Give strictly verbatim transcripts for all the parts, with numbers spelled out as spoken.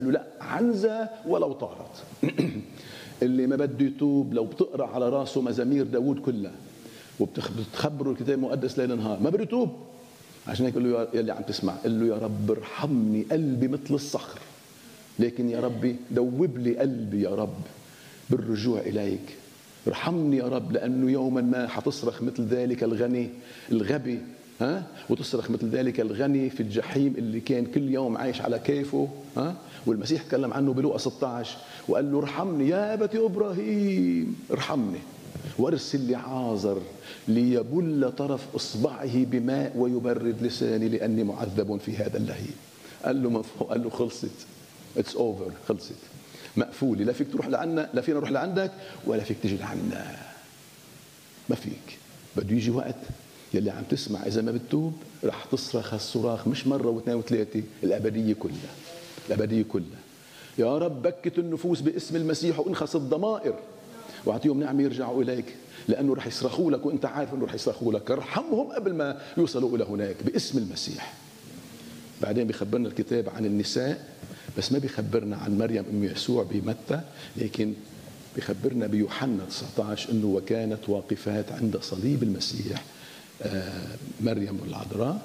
له لا عنزة ولو طارت. اللي ما بده يتوب لو بتقرأ على راسه مزامير داود كلها وبتخبروا الكتاب المقدس ليل نهار ما بده يتوب. عشان هيك قال له يا اللي عم تسمع، قال له يا رب ارحمني قلبي مثل الصخر، لكن يا ربي دوب لي قلبي يا رب بالرجوع إليك. ارحمني يا رب، لأنه يوما ما حتصرخ مثل ذلك الغني الغبي، ها، وتصرخ مثل ذلك الغني في الجحيم اللي كان كل يوم عايش على كيفه، ها. والمسيح تكلم عنه بلوقا ستة عشر وقال له ارحمني يا أبت إبراهيم، ارحمني وارسل لي عازر ليبل طرف إصبعه بماء ويبرد لساني لأني معذب في هذا اللهيب. قال له من فوق، قال له خلصت، اتس اوفر، خلصت، مقفولة، لا فيك تروح لعنا، لا فينا نروح لعندك ولا فيك تجي لعنا، ما فيك. بده يجي وقت يلي عم تسمع إذا ما بتتوب رح تصرخ هالصراخ مش مرة واثنين وثلاثة، الأبدية كلها، الأبدية كلها. يا رب بكت النفوس باسم المسيح وانخس الضمائر واعطيهم نعمة يرجعوا إليك، لأنه رح يصرخوا لك وأنت عارف أنه رح يصرخوا لك. ارحمهم قبل ما يوصلوا إلى هناك باسم المسيح. بعدين بيخبرنا الكتاب عن النساء، بس ما بيخبرنا عن مريم أم يسوع بمتى، لكن بيخبرنا بيوحنا تسعة عشر أنه وكانت واقفات عند صليب المسيح مريم العذراء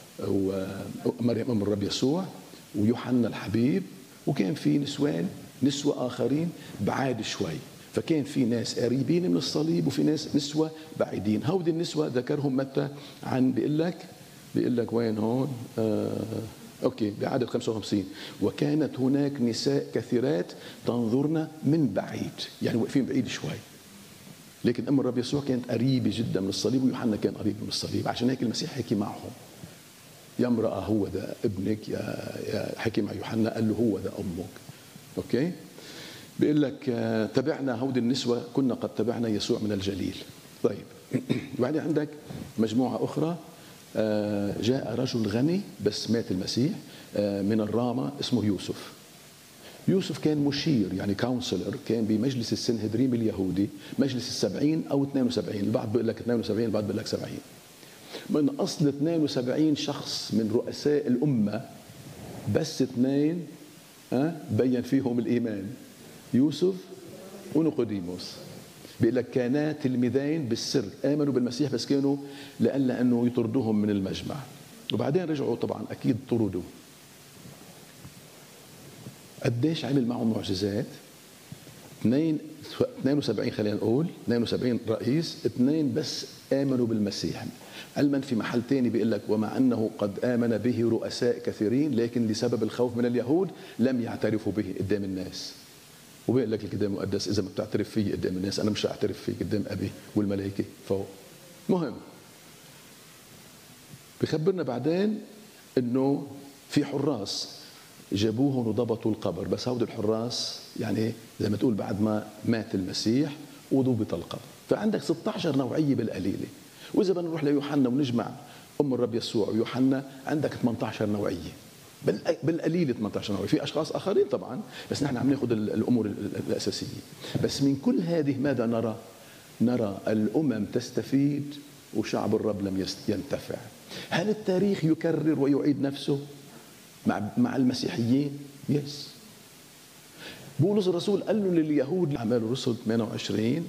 ومريم أم الرب يسوع ويوحنا الحبيب، وكان في نسوان نسوة آخرين بعاد شوي، فكان في ناس قريبين من الصليب وفي ناس نسوة بعيدين. هودي النسوة ذكرهم متى عن بيقول لك بيقول لك وين هون آه اوكي بعدد خمسة وخمسين، وكانت هناك نساء كثيرات تنظرن من بعيد، يعني واقفين بعيد شوي، لكن ام الرب يسوع كانت قريبه جدا من الصليب ويوحنا كان قريب من الصليب. عشان هيك المسيح حكي معهم، يا امراه هو ده ابنك، يا يا حكي مع يوحنا قال له هو ده امك. اوكي، بيقول لك تبعنا هودي النسوه كنا قد تبعنا يسوع من الجليل. طيب وبعدين عندك مجموعه اخرى، جاء رجل غني بس مات المسيح من الرامة اسمه يوسف. يوسف كان مشير يعني كونسلر، كان بمجلس السنهدريم اليهودي، مجلس السبعين أو اثنين وسبعين، البعض بيقول لك اثنين وسبعين البعض بيقول لك سبعين. من أصل اثنين وسبعين شخص من رؤساء الأمة بس اثنين بين فيهم الإيمان، يوسف ونيقوديموس. بيقول لك كانا تلميذين بالسر آمنوا بالمسيح بس كانوا لألا أنه يطردوهم من المجمع، وبعدين رجعوا طبعا أكيد طردوا. قديش عمل معهم معجزات؟ اثنين اثنين وسبعين خلينا نقول اثنين وسبعين رئيس، اثنين بس آمنوا بالمسيح. علما في محل تاني بيقول لك ومع أنه قد آمن به رؤساء كثيرين لكن لسبب الخوف من اليهود لم يعترفوا به قدام الناس. وبيقول لك الكتاب المقدس إذا ما بتعترف فيه قدام الناس أنا مش هعترف فيه قدام أبي والملائكة فوق. مهم، بخبرنا بعدين إنه في حراس جابوهم وضبطوا القبر، بس هود الحراس يعني زي ما تقول بعد ما مات المسيح وضبط القبر. فعندك ستة عشر نوعية بالقليلة، وإذا بدنا نروح ليوحنا ونجمع أم الرب يسوع ويوحنا عندك ثمانية عشر نوعية بالقليل، ثمانية عشر نوعية. في أشخاص آخرين طبعا بس نحن عم ناخذ الأمور الأساسية. بس من كل هذه ماذا نرى؟ نرى الأمم تستفيد وشعب الرب لم ينتفع. هل التاريخ يكرر ويعيد نفسه مع مع المسيحيين؟ يس. بولس الرسول قال له لليهود أعمال الرسل ثمانية وعشرين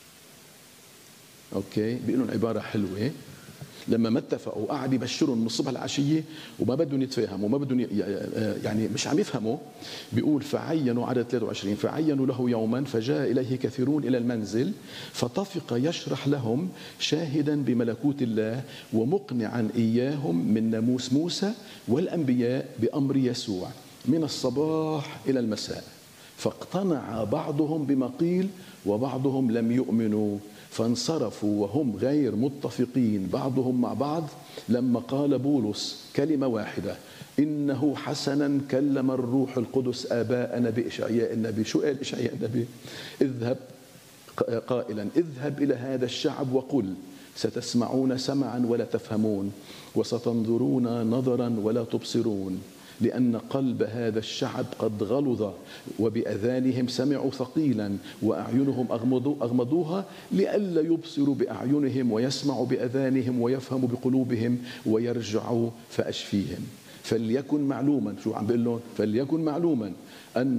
اوكي بيقول لهم عبارة حلوة، لما ما اتفقوا قعد يبشرهم من الصبح العشية وما بدهم يتفاهموا وما بدهم يعني مش عم يفهموا. بيقول فعينوا عدد ثلاثة وعشرين فعينوا له يوما فجاء إليه كثيرون إلى المنزل فطفق يشرح لهم شاهدا بملكوت الله ومقنعا إياهم من ناموس موسى والأنبياء بأمر يسوع من الصباح إلى المساء. فاقتنع بعضهم بما قيل وبعضهم لم يؤمنوا فانصرفوا وهم غير متفقين بعضهم مع بعض لما قال بولس كلمة واحدة إنه حسنا كلم الروح القدس آباءنا بإشعياء النبي. شو قال إشعياء النبي؟ اذهب قائلا اذهب إلى هذا الشعب وقل ستسمعون سمعا ولا تفهمون وستنظرون نظرا ولا تبصرون لأن قلب هذا الشعب قد غلظ وبأذانهم سمعوا ثقيلا وأعينهم أغمضوا أغمضوها لئلا يبصروا بأعينهم ويسمعوا بأذانهم ويفهموا بقلوبهم ويرجعوا فأشفيهم. فليكن معلوما، شو عم بيقول لهم؟ فليكن معلوما أن